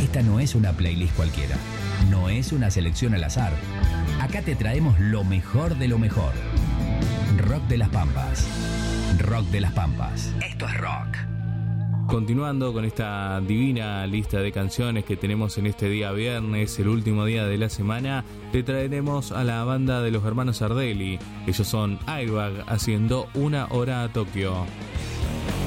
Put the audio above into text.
Esta no es una playlist cualquiera, no es una selección al azar. Acá te traemos lo mejor de lo mejor. Rock de las Pampas. Rock de las Pampas. Esto es rock. Continuando con esta divina lista de canciones que tenemos en este día viernes, el último día de la semana, te traeremos a la banda de los hermanos Ardelli. Ellos son Airbag haciendo Una Hora a Tokio.